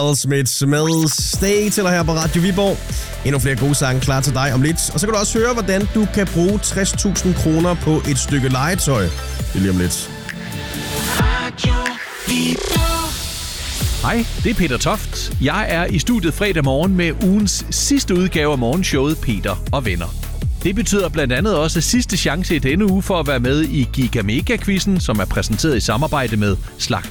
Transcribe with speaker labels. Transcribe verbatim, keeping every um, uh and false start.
Speaker 1: L. Smith med Stay til her på Radio Viborg. Endnu flere gode sange klar til dig om lidt. Og så kan du også høre, hvordan du kan bruge tres tusind kroner på et stykke legetøj. Det er lige om lidt.
Speaker 2: Radio Viborg.
Speaker 3: Hej, det er Peter Toft. Jeg er i studiet fredag morgen med ugens sidste udgave af morgenshowet Peter og Venner. Det betyder blandt andet også sidste chance i denne uge for at være med i Giga Mega Quizzen, som er præsenteret i samarbejde med Slagter